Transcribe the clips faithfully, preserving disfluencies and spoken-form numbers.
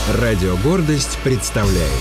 Радио «Гордость» представляет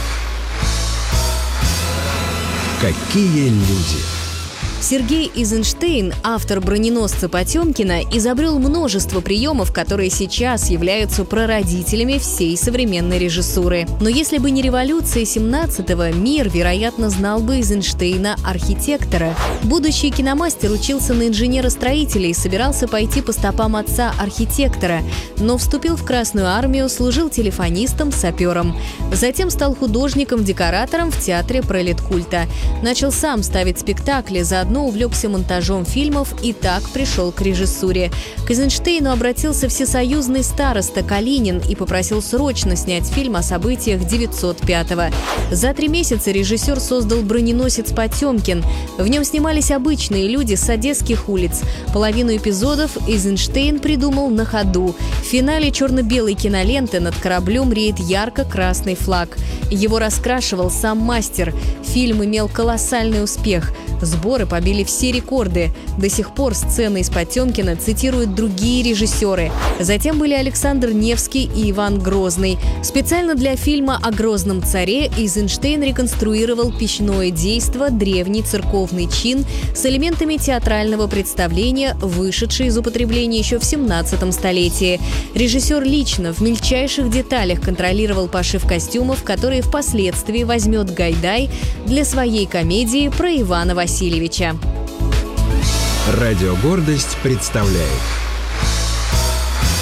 «Какие люди». Сергей Эйзенштейн, автор «Броненосца Потемкина», изобрел множество приемов, которые сейчас являются прародителями всей современной режиссуры. Но если бы не революция семнадцатого, мир, вероятно, знал бы Эйзенштейна-архитектора. Будущий киномастер учился на инженера-строителя и собирался пойти по стопам отца-архитектора, но вступил в Красную армию, служил телефонистом, сапером. Затем стал художником-декоратором в театре пролеткульта. Начал сам ставить спектакли, заодно увлекся монтажом фильмов и так пришел к режиссуре. К Эйзенштейну обратился всесоюзный староста Калинин и попросил срочно снять фильм о событиях девятьсот пятого. За три месяца режиссер создал «Броненосец Потемкин». В нем снимались обычные люди с одесских улиц. Половину эпизодов Эйзенштейн придумал на ходу. В финале черно-белой киноленты над кораблем реет ярко-красный флаг. Его раскрашивал сам мастер. Фильм имел колоссальный успех. Сборы побили все рекорды. До сих пор сцены из Потемкина цитируют другие режиссеры. Затем были Александр Невский и Иван Грозный. Специально для фильма о Грозном царе Эйзенштейн реконструировал пищное действо, древний церковный чин с элементами театрального представления, вышедший из употребления еще в семнадцатом столетии. Режиссер лично в мельчайших деталях контролировал пошив костюмов, которые впоследствии возьмет Гайдай для своей комедии про Ивана Васильевича. Радио «Гордость» представляет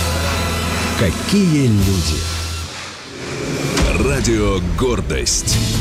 «Какие люди». Радио «Гордость».